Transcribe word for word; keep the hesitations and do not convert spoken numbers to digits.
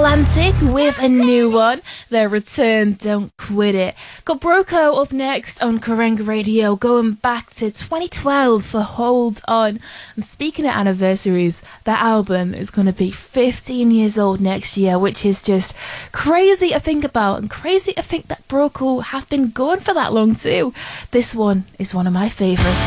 Atlantic with a new one. Their return, Don't Quit It. Got Broco up next on Karenga Radio, going back to twenty twelve for Hold On. And speaking of anniversaries, that album is going to be fifteen years old next year, which is just crazy to think about, and crazy to think that Broco have been gone for that long too. This one is one of my favourites.